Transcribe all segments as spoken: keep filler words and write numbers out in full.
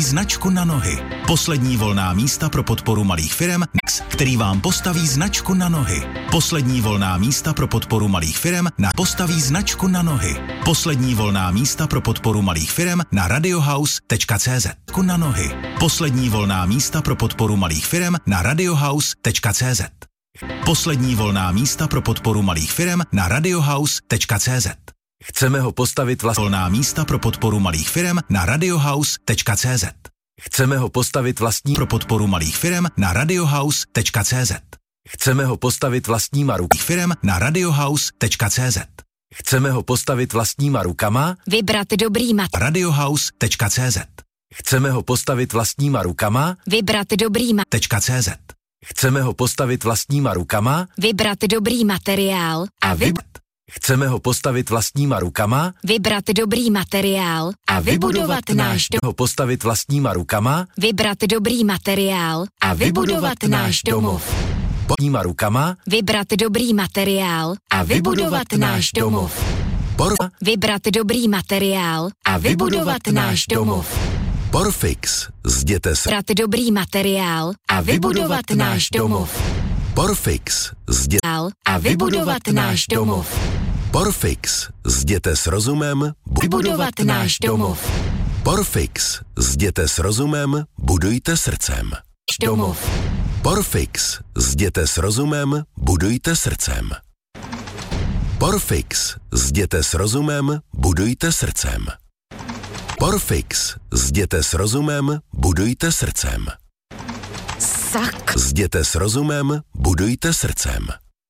značku na nohy. Poslední volná místa pro podporu malých firem, který vám postaví značku na nohy. Poslední volná místa pro podporu malých firem na postaví značku na nohy. Poslední volná místa pro podporu malých firem na radiohouse tečka cé zet. Na nohy. Poslední volná místa pro podporu malých firem na radiohouse tečka cé zet. Poslední volná místa pro podporu malých firem na radiohouse tečka cé zet. Chceme ho postavit vlastní volná místa pro podporu malých firem na radiohouse tečka cé zet. Chceme ho postavit vlastní pro podporu malých firem na radiohouse tečka cé zet. Chceme ho postavit vlastníma rukama firem na radiohouse tečka cé zet. Chceme ho postavit vlastníma rukama. Vybrat dobrý mat. radiohouse tečka cé zet. Chceme ho postavit vlastníma rukama. Vybrat dobrý mat. .cz. Chceme ho postavit vlastníma rukama. Vybrat dobrý materiál a vybrat. Chceme ho postavit vlastníma rukama. Vybrat dobrý materiál a vybudovat náš domov. Ho postavit vlastníma rukama. Vybrat dobrý materiál a vybudovat náš domov. Vlastníma rukama. Vybrat dobrý materiál a vybudovat náš domov. Por- Vybrat dobrý materiál a vybudovat náš domov. Porfix. Zděte s... Vybrat dobrý materiál a vybudovat náš domov. Porfix. Zděte... A vybudovat náš domov. Porfix. Zděte s rozumem... Vybudovat náš domov. Porfix. Zděte s rozumem, budujte srdcem. Domov. Porfix. Zděte s rozumem, budujte srdcem. Porfix. Zděte s rozumem, budujte srdcem. Porfix. Zděte s rozumem, budujte srdcem. Sak. Zděte s rozumem, budujte srdcem.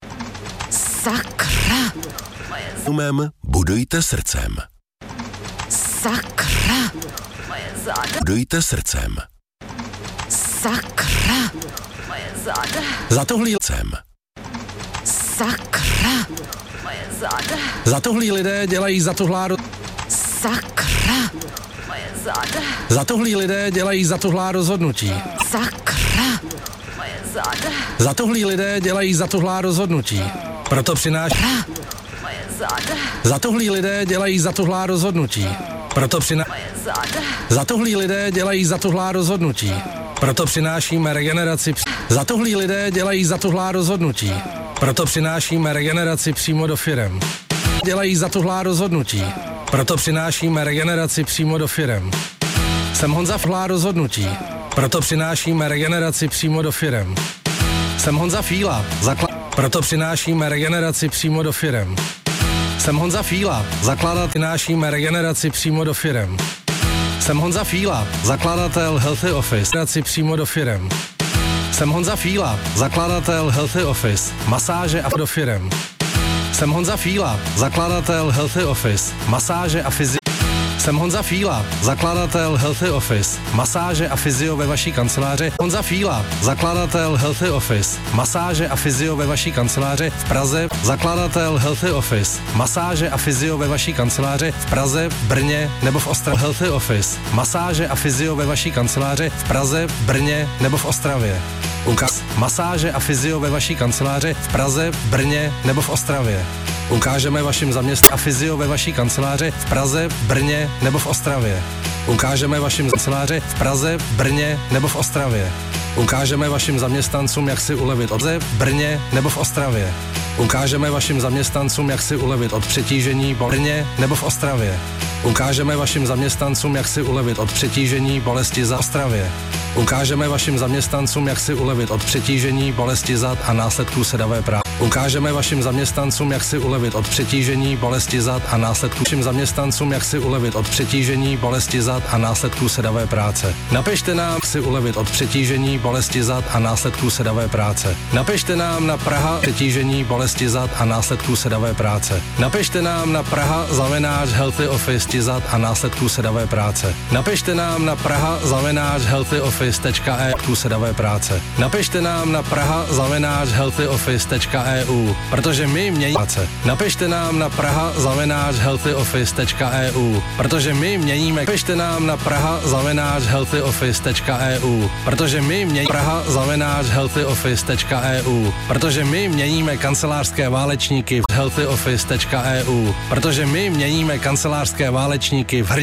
Sakra. Rozumem, budujte srdcem. Sakra. Budujte srdcem. Sakra. Zatuhlí srdcem. Sakra. Zatuhlí lidé dělají zatuhlá... Sakra. Zatuhlí lidé dělají zatuhlá rozhodnutí. Sakra. Zatuhlí lidé dělají zatuhlá rozhodnutí. Proto přináší... Zatuhlí lidé dělají zatuhlá rozhodnutí. Proto přináší... Zatuhlí lidé dělají zatuhlá rozhodnutí. Proto přinášíme regeneraci... Zatuhlí lidé dělají zatuhlá rozhodnutí. Proto přinášíme regeneraci přímo do firem. Dělají zatuhlá rozhodnutí. Proto přinášíme regeneraci přímo do firem. Jsem Honza Fíla rozhodnutí. Proto přinášíme regeneraci přímo do firem. Jsem Honza Fíla, zakla... Proto přinášíme regeneraci přímo do firem. Jsem Honza Fíla, zakladatel, přinášíme regeneraci přímo do firem. Jsem Honza Fíla, zakladatel Healthy Office, regeneraci přímo do firem. Jsem Honza Fíla, zakladatel Healthy Office, masáže a do firem. Jsem Honza Fíla, zakladatel Healthy Office, masáže a fyzio. Jsem Honza Fíla, zakladatel Healthy Office, masáže a fyzio ve vaší kanceláři. Honza Fíla, zakladatel Healthy Office, masáže a fyzio ve vaší kanceláři v Praze. Zakladatel Healthy Office, masáže a fyzio ve vaší kanceláři v Praze, v Brně nebo v Ostravě. Healthy Office, masáže a fyzio ve vaší kanceláři v Praze, v Brně nebo v Ostravě. Ukaz masáže a fyzio ve vaší kanceláři v Praze, v Brně nebo v Ostravě. Ukážeme vašim zaměstnancům a fyzio ve vaší kanceláři v Praze, v Brně nebo v Ostravě. Ukážeme vašim kanceláři v Praze, v Brně nebo v Ostravě. Ukážeme vašim zaměstnancům, jak si ulevit od v Brně nebo v Ostravě. Ukážeme vašim zaměstnancům, jak si ulevit od přetížení v Brně nebo v Ostravě. Ukážeme vašim zaměstnancům, jak si ulevit od přetížení, bolesti za Ostravě. Ukážeme vašim zaměstnancům, jak si ulevit od přetížení, bolesti zad a následků sedavé práce. Ukážeme vašim zaměstnancům, jak si ulevit od přetížení, bolesti zad a následků vašim zaměstnancům, jak si ulevit od přetížení, bolesti zad a následků sedavé práce. Napište nám, jak si ulevit od přetížení, bolesti zad a následků sedavé práce. Napište nám na Praha přetížení, bolesti zad a následků sedavé práce. Napište nám na Praha zavináč Healthy Office zad a následků sedavé práce. Napište nám na Praha zavináč Healthy Office tečka e u sedavé práce. Napište nám na Praha zavináč Healthy Office tečka e u, protože my měníme práce. Napište nám na Praha zavináč Healthy Office tečka e u, protože my měníme. Napište nám na Praha zavináč Healthy Office tečka e u, protože my měníme. Praha zavináč Healthy Office tečka e u, protože my měníme kancelářské válečníky v Healthy Office tečka e u, protože my měníme kancelářské válečníky v